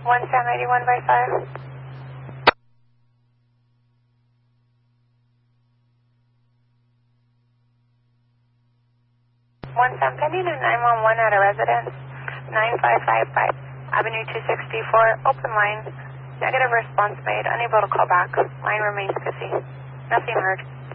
1 Sam 81 by 5. 1 Sam pending and 911 at a residence, 9555 Avenue 264, open line, negative response made, unable to call back, line remains busy. Nothing heard.